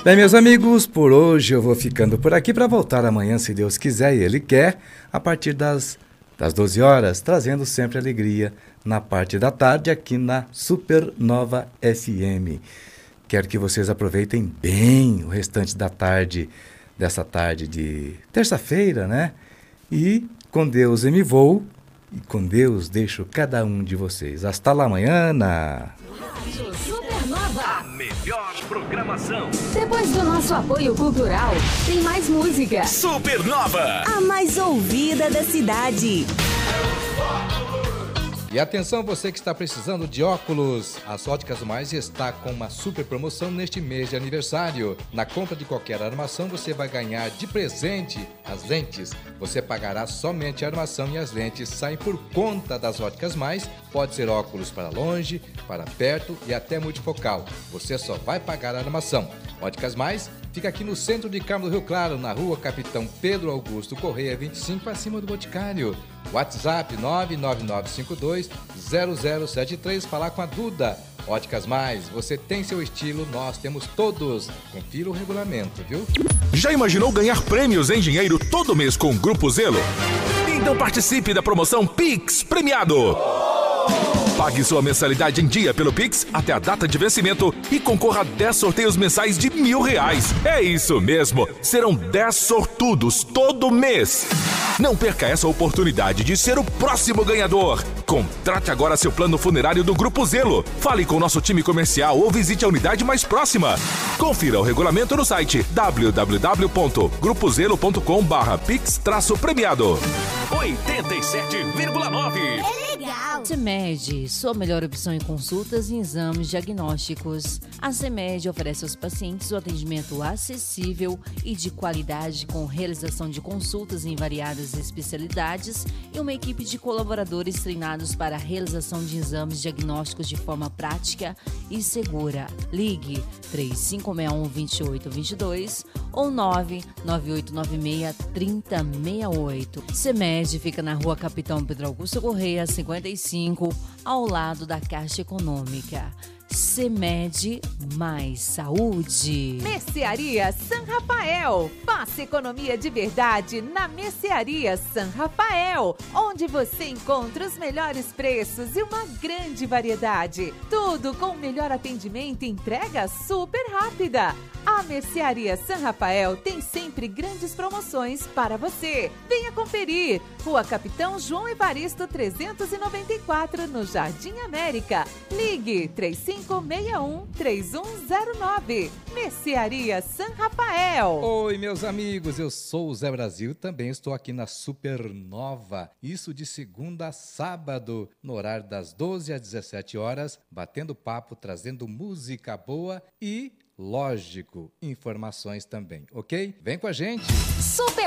Bem, meus amigos, por hoje eu vou ficando por aqui para voltar amanhã, se Deus quiser e Ele quer, a partir das 12 horas, trazendo sempre alegria na parte da tarde aqui na Supernova FM. Quero que vocês aproveitem bem o restante da tarde, dessa tarde de terça-feira, né? E com Deus eu me vou e com Deus deixo cada um de vocês. Hasta lá amanhã. Rádio Supernova. A melhor programação. Depois do nosso apoio cultural, tem mais música. Supernova. A mais ouvida da cidade. E atenção, você que está precisando de óculos, as Óticas Mais está com uma super promoção neste mês de aniversário. Na compra de qualquer armação, você vai ganhar de presente as lentes. Você pagará somente a armação e as lentes saem por conta das Óticas Mais. Pode ser óculos para longe, para perto e até multifocal. Você só vai pagar a armação. Óticas Mais fica aqui no centro de Carmo do Rio Claro, na rua Capitão Pedro Augusto Correia 25, acima do Boticário. WhatsApp 999520073, falar com a Duda. Óticas Mais, você tem seu estilo, nós temos todos. Confira o regulamento, viu? Já imaginou ganhar prêmios em dinheiro todo mês com o Grupo Zelo? Então participe da promoção Pix Premiado. Pague sua mensalidade em dia pelo Pix até a data de vencimento e concorra a 10 sorteios mensais de R$1.000. É isso mesmo, serão 10 sortudos todo mês. Não perca essa oportunidade de ser o próximo ganhador. Contrate agora seu plano funerário do Grupo Zelo. Fale com o nosso time comercial ou visite a unidade mais próxima. Confira o regulamento no site www.grupozelo.com/pix-premiado. 87,9. CEMED, sua melhor opção em consultas e exames diagnósticos. A CEMED oferece aos pacientes o atendimento acessível e de qualidade com realização de consultas em variadas especialidades e uma equipe de colaboradores treinados para a realização de exames diagnósticos de forma prática e segura. Ligue 3561-2822 ou 99896-3068. CEMED fica na rua Capitão Pedro Augusto Correia, 55, ao lado da Caixa Econômica. CEMED mais saúde. Mercearia San Rafael. Faça economia de verdade na Mercearia San Rafael, onde você encontra os melhores preços e uma grande variedade. Tudo com o melhor atendimento e entrega super rápida. A Mercearia San Rafael tem sempre grandes promoções para você. Venha conferir. Rua Capitão João Evaristo 394, no Jardim América. Ligue 3561-3109. Mercearia San Rafael. Oi, meus amigos, eu sou o Zé Brasil, também estou aqui na Supernova. Isso de segunda a sábado, no horário das 12 às 17 horas, batendo papo, trazendo música boa e, lógico, informações também, ok? Vem com a gente! Super